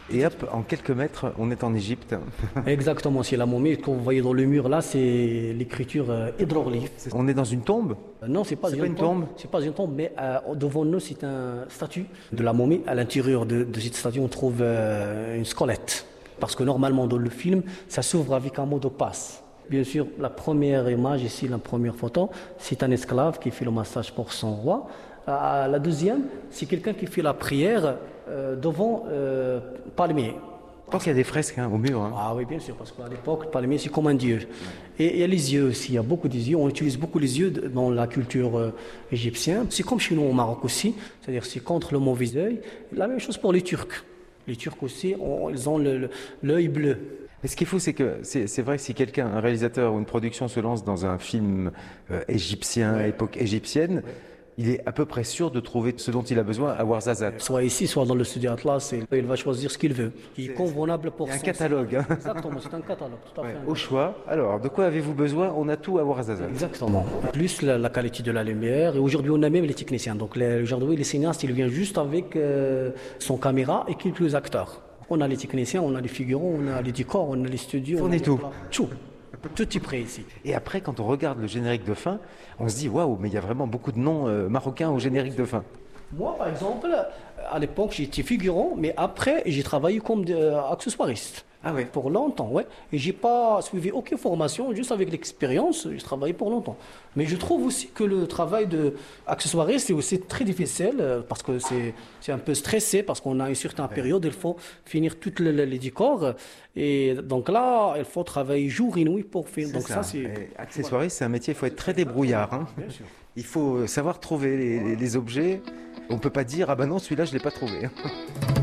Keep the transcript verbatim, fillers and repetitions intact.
Et hop, en quelques mètres, on est en Égypte. Exactement, c'est la momie que vous voyez dans le mur là, c'est l'écriture euh, hiéroglyphe. On est dans une tombe? Euh, Non, c'est pas, C'est une, pas une tombe? C'est pas une tombe, mais euh, devant nous, c'est un statue de la momie. À l'intérieur de, de cette statue, on trouve euh, une squelette. Parce que normalement, dans le film, ça s'ouvre avec un mot de passe. Bien sûr, la première image ici, la première photo, c'est un esclave qui fait le massage pour son roi. Euh, la deuxième, c'est quelqu'un qui fait la prière euh, devant euh, palmier. Je pense qu'il y a des fresques hein, au mur. Hein. Ah oui, bien sûr, parce qu'à l'époque, le palmier, c'est comme un dieu. Et il y a les yeux aussi, il y a beaucoup des yeux. On utilise beaucoup les yeux dans la culture euh, égyptienne. C'est comme chez nous au Maroc aussi, c'est-à-dire c'est contre le mauvais œil. La même chose pour les Turcs. Les Turcs aussi, on- ils ont le- le- l'œil bleu. Mais ce qui est fou, c'est que c'est c'est vrai que si quelqu'un, un réalisateur ou une production se lance dans un film euh, égyptien, à époque égyptienne, il est à peu près sûr de trouver ce dont il a besoin à Ouarzazate. Soit ici, soit dans le studio Atlas, et il va choisir ce qu'il veut, qui est convenable pour Il y a un son catalogue. Hein. Exactement, c'est un catalogue, tout à fait. Au choix. Alors, de quoi avez-vous besoin? On a tout à Ouarzazate. Exactement. Plus la, la qualité de la lumière. Et aujourd'hui, on a même les techniciens. Donc, les- aujourd'hui, les cinéastes, ils viennent juste avec euh, son caméra et quelques acteurs. On a les techniciens, on a les figurants, on a les décors, on a les studios. On a est les tout. plats. Tout. Tout est prêt ici. Et après, quand on regarde le générique de fin, on se dit waouh, mais il y a vraiment beaucoup de noms euh, marocains au générique de fin. Moi, par exemple, à l'époque, j'étais figurant, mais après, j'ai travaillé comme euh, accessoiriste. Ah ouais. Pour longtemps, ouais. Et j'ai pas suivi aucune formation, juste avec l'expérience, j'ai travaillé pour longtemps. Mais je trouve aussi que le travail de accessoiriste, c'est aussi très difficile, euh, parce que c'est, c'est un peu stressé, parce qu'on a une certaine période, il faut finir tous les, les décors. Et donc là, il faut travailler jour et nuit pour finir. Donc ça, c'est... Et accessoiriste, c'est un métier, il faut être très débrouillard. Hein. Bien sûr. Il faut savoir trouver les, les- les objets. On ne peut pas dire ah ben non, celui-là, je ne l'ai pas trouvé.